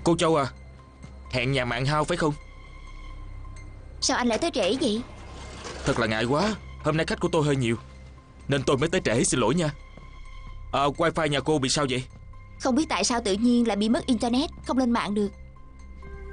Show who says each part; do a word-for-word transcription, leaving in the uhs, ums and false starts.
Speaker 1: Cô Châu à, hẹn nhà mạng Hao phải không?
Speaker 2: Sao anh lại tới trễ vậy?
Speaker 1: Thật là ngại quá, hôm nay khách của tôi hơi nhiều nên tôi mới tới trễ, xin lỗi nha. À, wifi nhà cô bị sao vậy?
Speaker 2: Không biết tại sao tự nhiên lại bị mất internet, không lên mạng được.